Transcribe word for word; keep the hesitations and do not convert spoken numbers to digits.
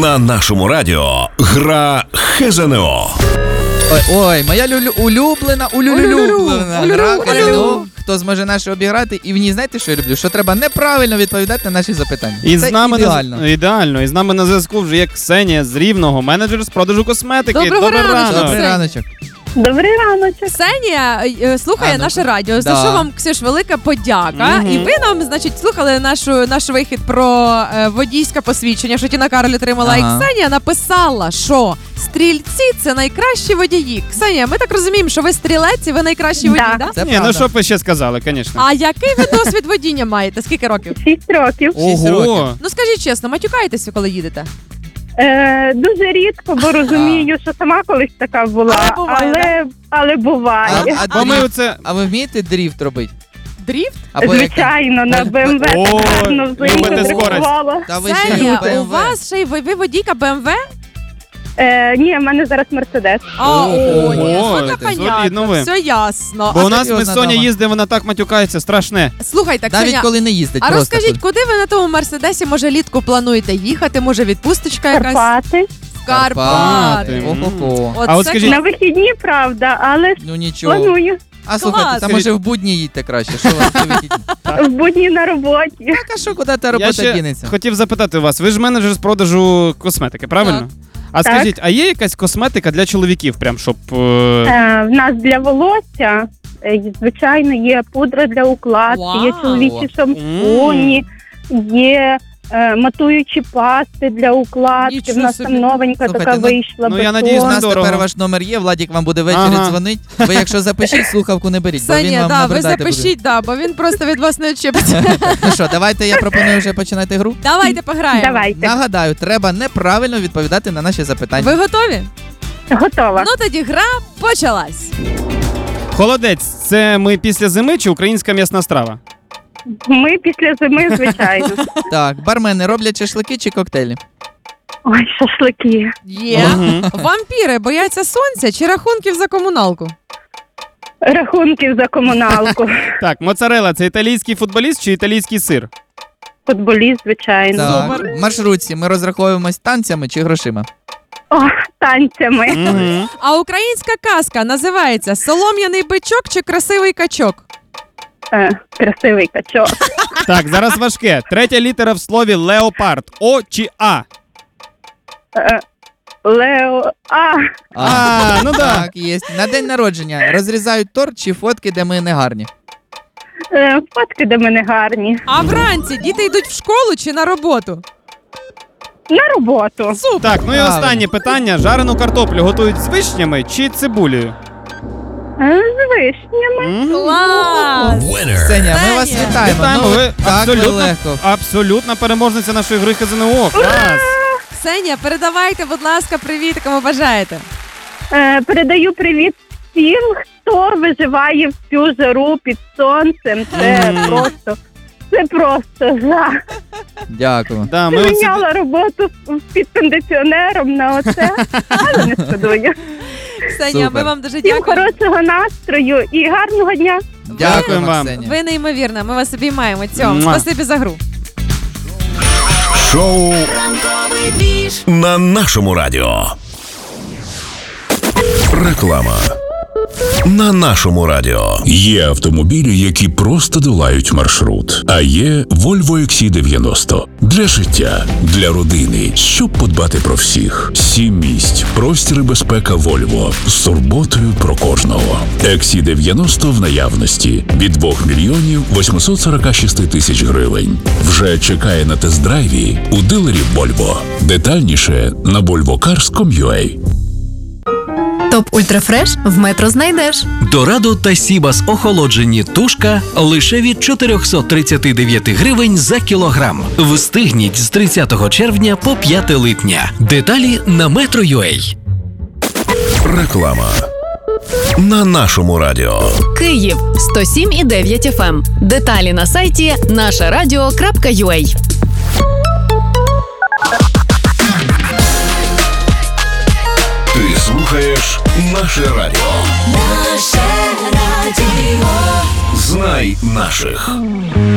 На нашому радіо гра Хезенео. Ой, ой, моя люлю, улюблена, улюблена гра Хезенео. Хто зможе нашу обіграти, і в ній, знаєте, що я люблю? Що треба неправильно відповідати на наші запитання. І Це з нами ідеально. На, ідеально. І з нами на зв'язку вже є Ксенія з Рівного, менеджер з продажу косметики. Доброго Добрий раночку. ранок. Добрий раночок. Добрий раночок. Ксенія е, слухає А, ну, наше радіо. За да. що вам, Ксюш, велика подяка. Мгм. І ви нам, значить, слухали нашу, наш вихід про е, водійське посвідчення, що Тіна Кароль отримала. Ага. І Ксенія написала, що стрільці – це найкращі водії. Ксенія, ми так розуміємо, що ви стрілець і ви найкращий водій, Да. да? Це Ні, правда. ну що б ви ще сказали, звісно. А який ви досвід водіння маєте? Скільки років? Шість років. шість років. Ну скажіть чесно, матюкаєтеся, коли їдете? Е, дуже рідко, бо розумію, що сама колись така була, Але буває, але, але буває. А, а, Бо ми дріфт- оце... а ви вмієте дріфт робити? Дріфт? Або як- Звичайно, на Б М В О, гарно любите взимку скорость. дрифтувала. Та ви ще Ксенія, й у БМВ. вас ще й ви, ви водійка Б М В? Е, ні, в мене зараз Мерседес. А, Ого, о, ні, ого, ну, це то понятно, солідно ви. все ясно. Бо А у нас серйозно, ми Соня дома. їздить, вона так матюкається, страшне. слухайте, Навіть Ксеня, коли не їздить, а просто розкажіть, тут. куди ви на тому Мерседесі, може, літку плануєте їхати? Може, відпусточка якась? Карпати. В Карпати. Ого-го. От А от це скажіть- На вихідні, правда, але ж Ну нічого. планую. А слухайте, Клас. та може в будні їдьте краще, що вам це вихідні? В будні на роботі. Так, а що, куди та Я робота ще дінеться? хотів запитати вас, ви ж менеджер з продажу косметики, правильно? А Так. скажіть, а є якась косметика для чоловіків, прям щоб... е, Е, в нас для волосся, е, звичайно, є пудра для укладки, є Вау. чоловічі шампуні, є е, матуючі пасти для укладки. Нічого В нас собі. там новенька Слухайте, така ну- вийшла. ну, я бетон. надіюсь, У нас Здорово. тепер ваш номер є, Владік вам буде ввечері Ага. дзвонить. Ви якщо запишіть, слухавку не беріть, бо він Ксенія, вам да, ви набридати буде. запишіть, да, бо він просто від вас не очіпиться. Ну що, давайте я пропоную вже починати гру. Давайте пограємо. Давайте. Нагадаю, треба неправильно відповідати на наші запитання. Ви готові? Готова. Ну тоді гра почалась. Холодець, це ми після зими чи українська м'ясна страва? Ми після зими, звичайно. Так, бармени роблять шашлики чи коктейлі? Ой, шашлики. Є. Мгм. Вампіри бояться сонця чи рахунків за комуналку? Рахунків за комуналку. Так, моцарелла – це італійський футболіст чи італійський сир? Футболіст, звичайно. Так. В маршрутці ми розраховуємось танцями чи грошима? О, танцями. Угу. А українська казка називається «Солом'яний бичок» чи «Красивий качок»? Е, красивий качок. Так, зараз важке. Третя літера в слові леопард. О чи А? Е, Лео. А, А, ну да. Так, є. На день народження розрізають торт чи фотки, де ми не гарні? е, фотки до мене гарні. А вранці діти йдуть в школу чи на роботу? На роботу. Супер! Так, ну і Правильно. останнє питання. Жарену картоплю готують з вишнями чи цибулею? Е, з вишнями. Мгм. Клас! Ксенія, ми вас Ксенія. вітаємо. Вітаємо, Ну, ви так абсолютно, легко. абсолютна переможниця нашої гри ХЗНО. Клас! Ксенія, передавайте, будь ласка, привіт, кому бажаєте. Е, передаю привіт всім, хто виживає в цю жару під сонцем. Це Мгм. просто, це просто жах. Дякую. Да, ми оце... Міняла роботу під кондиціонером на оце, але не шкодую. Ксенія, Супер. ми вам дуже Всім дякуємо. хорошого настрою і гарного дня. Дякуємо вам. Ксенія. Ви неймовірна, ми вас обіймаємо. Цьому. Муа. Спасибі за гру. Шоу на нашому радіо. Реклама. На нашому радіо. Є автомобілі, які просто долають маршрут. А є Volvo ікс сі дев'яносто. Для життя, для родини, щоб подбати про всіх. Сім місць, простір і безпека Volvo. З турботою про кожного. ікс сі дев'яносто в наявності. Від двох мільйонів восьмисот сорока шість тисяч гривень. Вже чекає на тест-драйві у дилерів Volvo. Детальніше на volvo cars крапка ком крапка ю а. Топ Ультрафреш в Метро знайдеш. Дорадо та Сібас охолоджені тушка лише від чотириста тридцять дев'ять гривень за кілограм. Встигніть з тридцятого червня по п'яте липня. Деталі на метро крапка ю а. Реклама. На нашому радіо. Київ сто сім і дев'ять еф ем. Деталі на сайті наша радіо крапка ю а. Ти слухаєш наше радіо. Наше радіо. Знай наших.